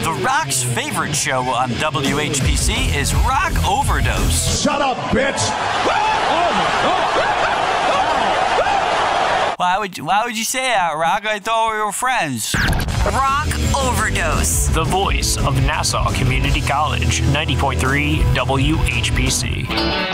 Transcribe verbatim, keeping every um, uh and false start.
The Rock's favorite show on W H P C is Rock Overdose. Shut up, bitch! Oh my God! Why would why would you say that, Rock? I thought we were friends. Rock Overdose. The voice of Nassau Community College, ninety point three W H P C.